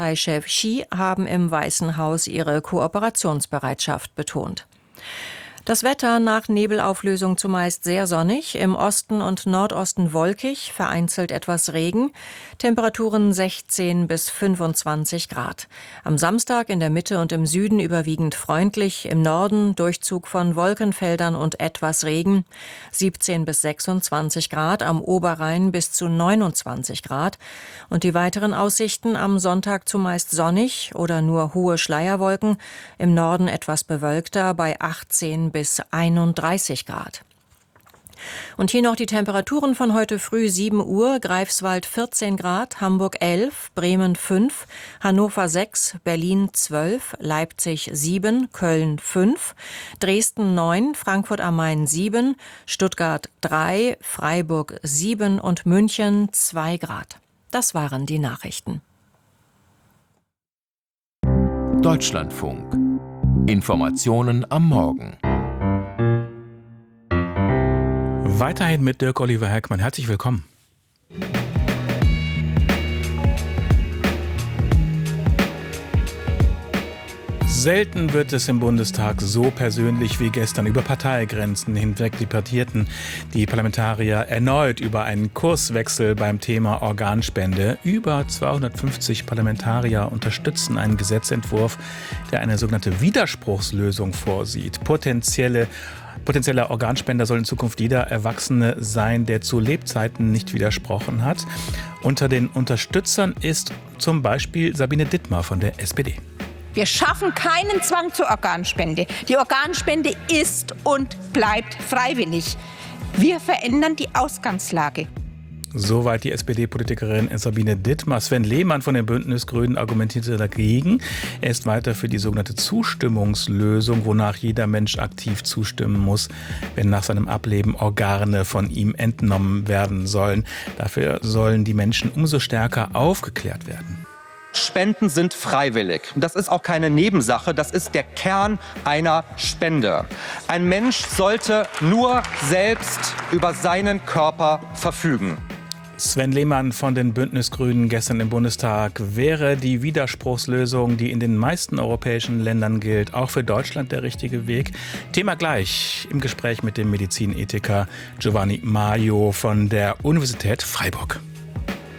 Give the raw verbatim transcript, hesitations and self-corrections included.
Chef Xi haben im Weißen Haus ihre Kooperationsbereitschaft betont. Das Wetter nach Nebelauflösung zumeist sehr sonnig, im Osten und Nordosten wolkig, vereinzelt etwas Regen, Temperaturen sechzehn bis fünfundzwanzig Grad. Am Samstag in der Mitte und im Süden überwiegend freundlich, im Norden Durchzug von Wolkenfeldern und etwas Regen, siebzehn bis sechsundzwanzig Grad, am Oberrhein bis zu neunundzwanzig Grad. Und die weiteren Aussichten: am Sonntag zumeist sonnig oder nur hohe Schleierwolken, im Norden etwas bewölkter bei achtzehn bis einunddreißig Grad. Und hier noch die Temperaturen von heute früh: sieben Uhr, Greifswald vierzehn Grad, Hamburg elf, Bremen fünf, Hannover sechs, Berlin zwölf, Leipzig sieben, Köln fünf, Dresden neun, Frankfurt am Main sieben, Stuttgart drei, Freiburg sieben und München zwei Grad. Das waren die Nachrichten. Deutschlandfunk. Informationen am Morgen. Weiterhin mit Dirk Oliver Herkmann. Herzlich willkommen. Selten wird es im Bundestag so persönlich wie gestern. Über Parteigrenzen hinweg debattierten die Parlamentarier erneut über einen Kurswechsel beim Thema Organspende. Über zweihundertfünfzig Parlamentarier unterstützen einen Gesetzentwurf, der eine sogenannte Widerspruchslösung vorsieht. Potenzielle Potenzieller Organspender soll in Zukunft jeder Erwachsene sein, der zu Lebzeiten nicht widersprochen hat. Unter den Unterstützern ist zum Beispiel Sabine Dittmar von der S P D. Wir schaffen keinen Zwang zur Organspende. Die Organspende ist und bleibt freiwillig. Wir verändern die Ausgangslage. Soweit die S P D-Politikerin Sabine Dittmar. Sven Lehmann von den Bündnisgrünen argumentierte dagegen. Er ist weiter für die sogenannte Zustimmungslösung, wonach jeder Mensch aktiv zustimmen muss, wenn nach seinem Ableben Organe von ihm entnommen werden sollen. Dafür sollen die Menschen umso stärker aufgeklärt werden. Spenden sind freiwillig. Das ist auch keine Nebensache, das ist der Kern einer Spende. Ein Mensch sollte nur selbst über seinen Körper verfügen. Sven Lehmann von den Bündnisgrünen gestern im Bundestag. Wäre die Widerspruchslösung, die in den meisten europäischen Ländern gilt, auch für Deutschland der richtige Weg? Thema gleich im Gespräch mit dem Medizinethiker Giovanni Maio von der Universität Freiburg.